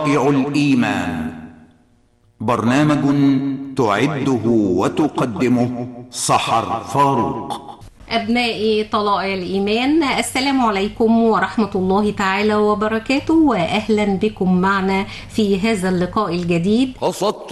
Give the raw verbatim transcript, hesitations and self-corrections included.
شرائع الإيمان. برنامج تعده وتقدمه سحر فاروق. أبنائي طلائع الإيمان، السلام عليكم ورحمة الله تعالى وبركاته، وأهلا بكم معنا في هذا اللقاء الجديد.